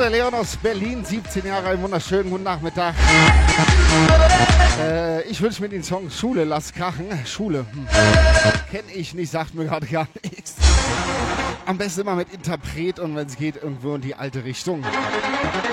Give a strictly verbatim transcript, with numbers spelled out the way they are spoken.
der Leon aus Berlin, siebzehn Jahre, einen wunderschönen guten Nachmittag. Äh, ich wünsche mir den Song Schule, lass krachen. Schule, hm. Kenne ich nicht, sagt mir gerade gar nichts. Am besten immer mit Interpret und wenn es geht, irgendwo in die alte Richtung.